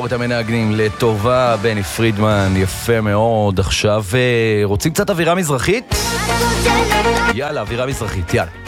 את המנגנים לטובה, בני פרידמן, יפה מאוד. עכשיו רוצים קצת אווירה מזרחית? יאללה, אווירה מזרחית, יאללה.